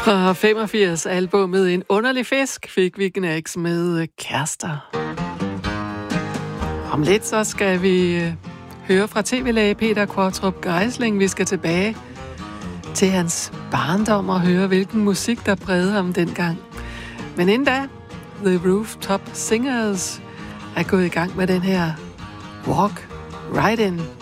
Fra 85 albumet En underlig fisk fik vi Knacks med Kærester. Om lidt så skal vi høre fra tv-læge Peter Qvortrup Geisling. Vi skal tilbage til hans barndom og høre, hvilken musik, der prægede ham dengang. Men inden da, The Rooftop Singers er gået i gang med den her Walk Right In.